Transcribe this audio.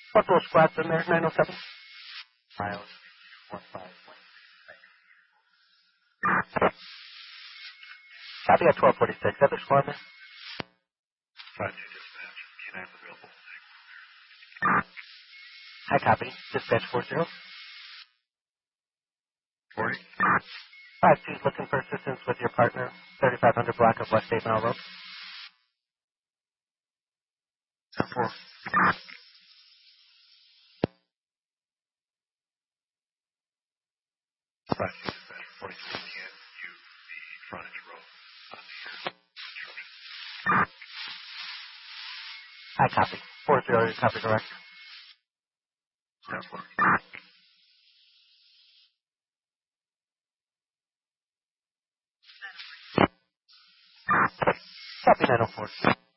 Buffalo Squad's in there, 907. Miles, 15. Copy at 1246. Other squad there? 5-2 dispatch. K9's available. Hi, copy. Dispatch 40. 40? 5-2's looking for assistance with your partner, 3500 block of West 8 Mile Road. 10-4. 5-2 dispatch. 42 Indiana. You, the frontage road on the construction. Hi, copy. 40, copy direct. 10-4. Copy 904.